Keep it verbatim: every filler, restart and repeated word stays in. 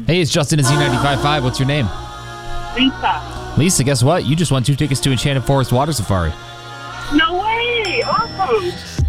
Hey, it's Justin at Z ninety-five point five. What's your name? Lisa. Lisa, guess what? You just won two tickets to Enchanted Forest Water Safari. No way! Awesome!